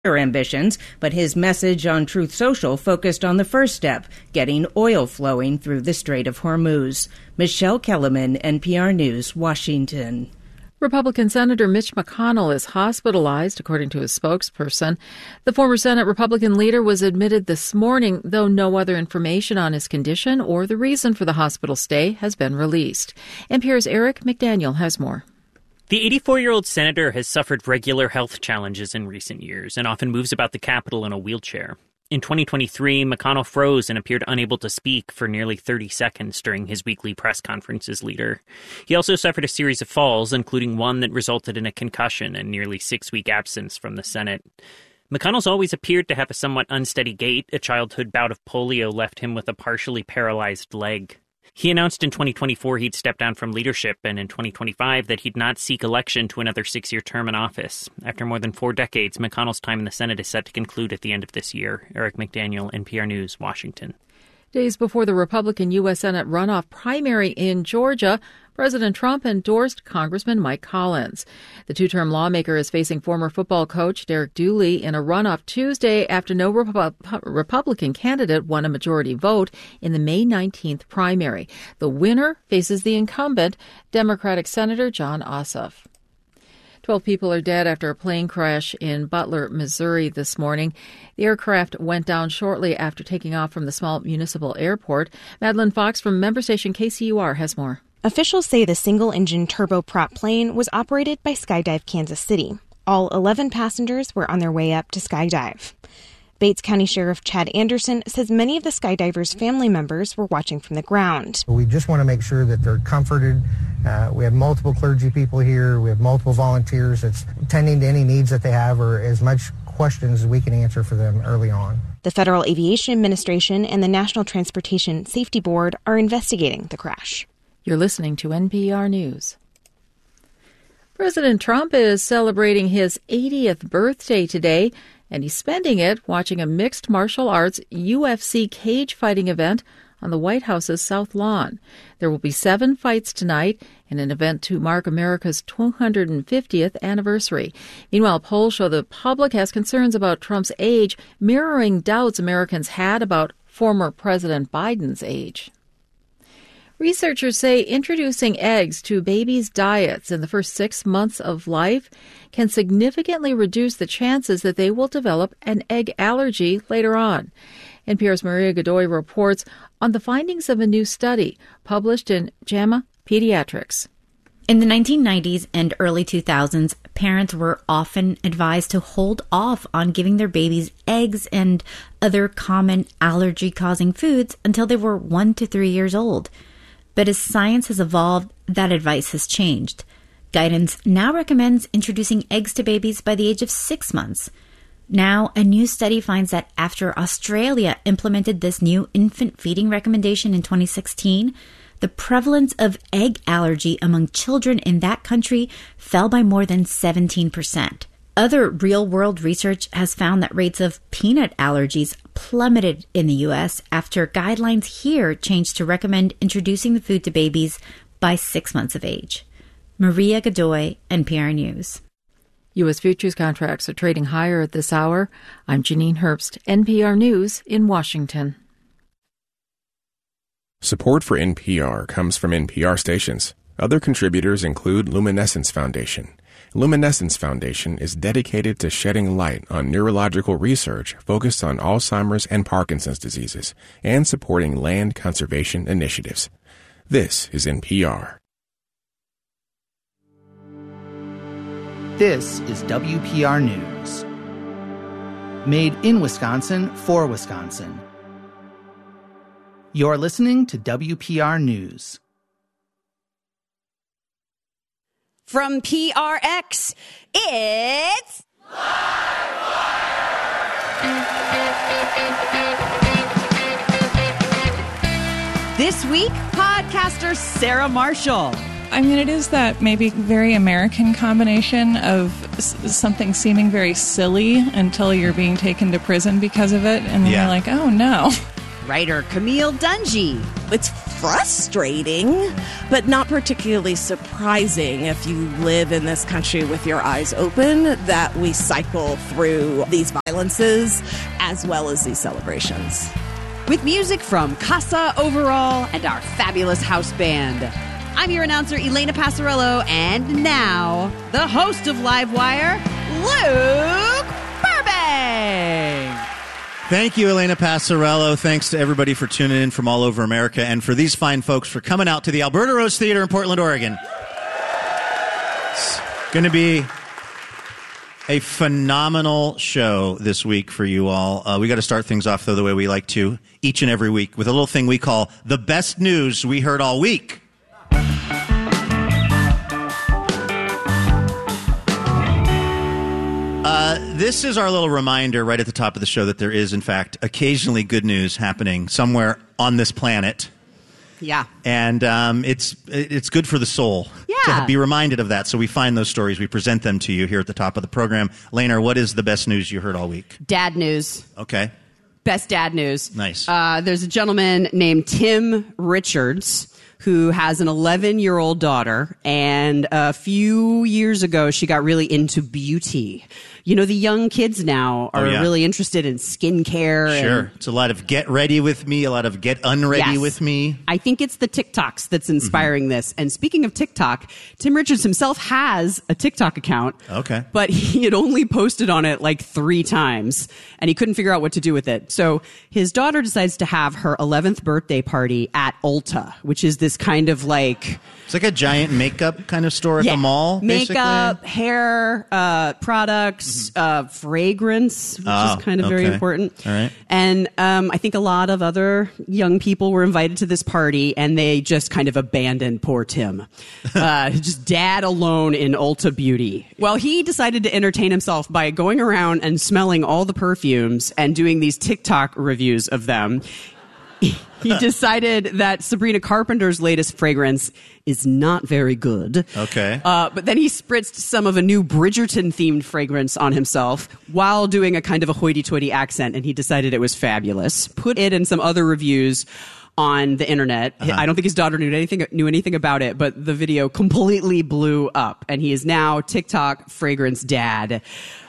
ambitions, but his message on Truth Social focused on the first step, getting oil flowing through the Strait of Hormuz. Michelle Kellerman, NPR News, Washington. Republican Senator Mitch McConnell is hospitalized, according to his spokesperson. The former Senate Republican leader was admitted this morning, though no other information on his condition or the reason for the hospital stay has been released. NPR's Eric McDaniel has more. The 84-year-old senator has suffered regular health challenges in recent years and often moves about the Capitol in a wheelchair. In 2023, McConnell froze and appeared unable to speak for nearly 30 seconds during his weekly press conference as leader. He also suffered a series of falls, including one that resulted in a concussion and nearly 6-week absence from the Senate. McConnell's always appeared to have a somewhat unsteady gait. A childhood bout of polio left him with a partially paralyzed leg. He announced in 2024 he'd step down from leadership, and in 2025 that he'd not seek election to another 6-year term in office. After more than 4 decades, McConnell's time in the Senate is set to conclude at the end of this year. Eric McDaniel, NPR News, Washington. Days before the Republican U.S. Senate runoff primary in Georgia, President Trump endorsed Congressman Mike Collins. The two-term lawmaker is facing former football coach Derek Dooley in a runoff Tuesday after no Republican candidate won a majority vote in the May 19th primary. The winner faces the incumbent, Democratic Senator Jon Ossoff. 12 people are dead after a plane crash in Butler, Missouri this morning. The aircraft went down shortly after taking off from the small municipal airport. Madeline Fox from member station KCUR has more. Officials say the single-engine turboprop plane was operated by Skydive Kansas City. All 11 passengers were on their way up to skydive. Bates County Sheriff Chad Anderson says many of the skydivers' family members were watching from the ground. We just want to make sure that they're comforted. We have multiple clergy people here. We have multiple volunteers that's tending to any needs that they have or as much questions as we can answer for them early on. The Federal Aviation Administration and the National Transportation Safety Board are investigating the crash. You're listening to NPR News. President Trump is celebrating his 80th birthday today, and he's spending it watching a mixed martial arts UFC cage fighting event on the White House's South Lawn. There will be 7 fights tonight in an event to mark America's 250th anniversary. Meanwhile, polls show the public has concerns about Trump's age, mirroring doubts Americans had about former President Biden's age. Researchers say introducing eggs to babies' diets in the first 6 months of life can significantly reduce the chances that they will develop an egg allergy later on. NPR's Maria Godoy reports on the findings of a new study published in JAMA Pediatrics. In the 1990s and early 2000s, parents were often advised to hold off on giving their babies eggs and other common allergy-causing foods until they were 1 to 3 years old. But as science has evolved, that advice has changed. Guidance now recommends introducing eggs to babies by the age of 6 months. Now, a new study finds that after Australia implemented this new infant feeding recommendation in 2016, the prevalence of egg allergy among children in that country fell by more than 17%. Other real-world research has found that rates of peanut allergies plummeted in the U.S. after guidelines here changed to recommend introducing the food to babies by 6 months of age. Maria Godoy, NPR News. U.S. futures contracts are trading higher at this hour. I'm Janine Herbst, NPR News in Washington. Support for NPR comes from NPR stations. Other contributors include Luminescence Foundation. Luminescence Foundation is dedicated to shedding light on neurological research focused on Alzheimer's and Parkinson's diseases and supporting land conservation initiatives. This is NPR. This is WPR News. Made in Wisconsin for Wisconsin. You're listening to WPR News. From PRX, it's This week, podcaster Sarah Marshall. I mean, it is that maybe very American combination of something seeming very silly until you're being taken to prison because of it, and then you're like, oh no. Writer Camille Dungy. It's frustrating, but not particularly surprising if you live in this country with your eyes open, that we cycle through these violences as well as these celebrations. With music from Casa Overall and our fabulous house band. I'm your announcer, Elena Passarello, and now, the host of Livewire, Luke Burbank. Thank you, Elena Passarello. Thanks to everybody for tuning in from all over America, and for these fine folks for coming out to the Alberta Rose Theater in Portland, Oregon. It's going to be a phenomenal show this week for you all. We got to start things off, though, the way we like to each and every week, with a little thing we call the best news we heard all week. This is our little reminder right at the top of the show that there is, in fact, occasionally good news happening somewhere on this planet. Yeah. And it's good for the soul to be reminded of that. So we find those stories. We present them to you here at the top of the program. Lena, what is the best news you heard all week? Dad news. Okay. Best dad news. Nice. There's a gentleman named Tim Richards who has an 11-year-old daughter, and a few years ago she got really into beauty. You know, the young kids now are really interested in skincare. Sure. It's a lot of get ready with me, a lot of get unready with me. I think it's the TikToks that's inspiring this. And speaking of TikTok, Tim Richards himself has a TikTok account. Okay. But he had only posted on it like 3 times, and he couldn't figure out what to do with it. So his daughter decides to have her 11th birthday party at Ulta, which is this kind of like... It's like a giant makeup kind of store at the mall, basically. Makeup, hair, products, fragrance, which is kind of very important. All right. And I think a lot of other young people were invited to this party, and they just kind of abandoned poor Tim. Just dad alone in Ulta Beauty. Well, he decided to entertain himself by going around and smelling all the perfumes and doing these TikTok reviews of them. He decided that Sabrina Carpenter's latest fragrance is not very good. Okay. But then he spritzed some of a new Bridgerton-themed fragrance on himself while doing a kind of a hoity-toity accent, and he decided it was fabulous. Put it in some other reviews on the internet. I don't think his daughter knew anything about it, but the video completely blew up, and he is now TikTok fragrance dad.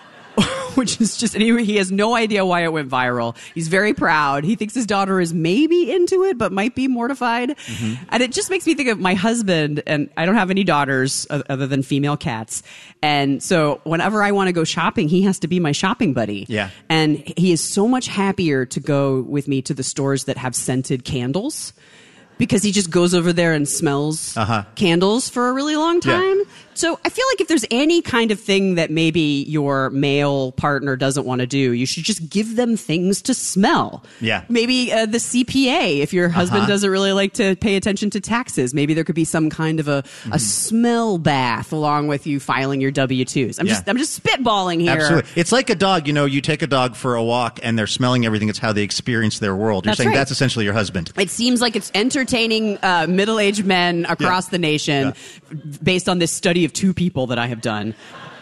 Which is just, and he has no idea why it went viral. He's very proud. He thinks his daughter is maybe into it, but might be mortified. Mm-hmm. And it just makes me think of my husband, and I don't have any daughters other than female cats. And so whenever I want to go shopping, he has to be my shopping buddy. Yeah. And he is so much happier to go with me to the stores that have scented candles, because he just goes over there and smells candles for a really long time. Yeah. So I feel like if there's any kind of thing that maybe your male partner doesn't want to do, you should just give them things to smell. Yeah. Maybe the CPA, if your husband doesn't really like to pay attention to taxes, maybe there could be some kind of a smell bath along with you filing your W-2s. I'm just spitballing here. Absolutely. It's like a dog. You know, you take a dog for a walk and they're smelling everything. It's how they experience their world. You're saying that's essentially your husband. It seems like it's entertaining middle-aged men across the nation based on this study of 2 people that I have done.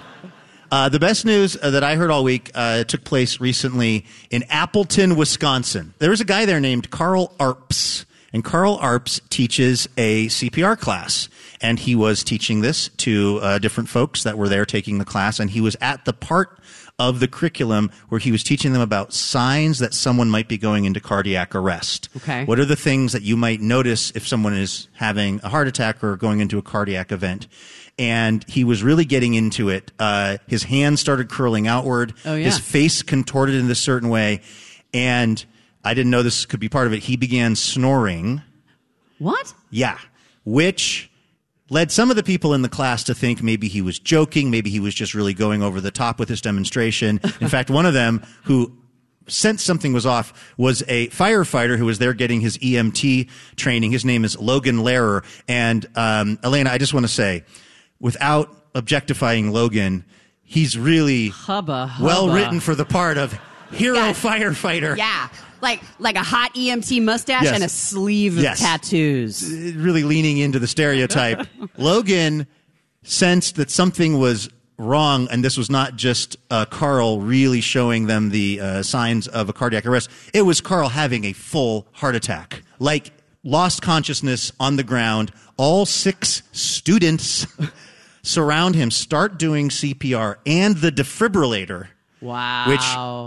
The best news that I heard all week took place recently in Appleton, Wisconsin. There was a guy there named Carl Arps, and Carl Arps teaches a CPR class, and he was teaching this to different folks that were there taking the class, and he was at the part of the curriculum where he was teaching them about signs that someone might be going into cardiac arrest. Okay. What are the things that you might notice if someone is having a heart attack or going into a cardiac event? And he was really getting into it. His hands started curling outward. Oh, yeah. His face contorted in a certain way. And I didn't know this could be part of it. He began snoring. What? Yeah. Which led some of the people in the class to think maybe he was joking, maybe he was just really going over the top with his demonstration. In fact, one of them who sensed something was off was a firefighter who was there getting his EMT training. His name is Logan Lehrer. And Elena, I just want to say, without objectifying Logan, he's really well written for the part of hero firefighter. Yeah. Like a hot EMT mustache and a sleeve of tattoos. Really leaning into the stereotype. Logan sensed that something was wrong, and this was not just Carl really showing them the signs of a cardiac arrest. It was Carl having a full heart attack. Like lost consciousness on the ground. All 6 students surround him, start doing CPR and the defibrillator. Wow. Which